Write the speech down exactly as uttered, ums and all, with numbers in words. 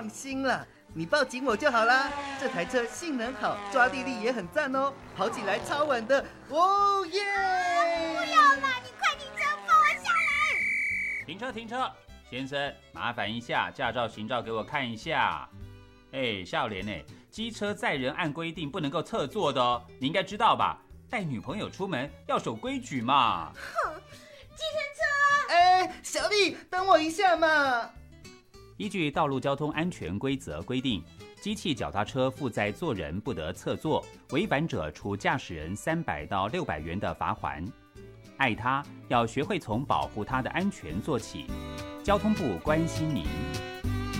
放心啦，你抱紧我就好啦。这台车性能好，抓地力也很赞哦，跑起来超稳的，哦耶！ 不要啦，你快停车，放我下来！ 停车停车，先生，麻烦一下，驾照行照给我看一下。哎，少年哎，机车载人按规定不能够侧坐的哦，你应该知道吧？带女朋友出门要守规矩嘛。 哼，计程车！ 哎，小丽，等我一下嘛。 依据道路交通安全规则规定，机器脚踏车负载坐人不得侧坐，违反者处驾驶人三百到六百元的罚锾。爱他，要学会从保护他的安全做起。交通部关心您。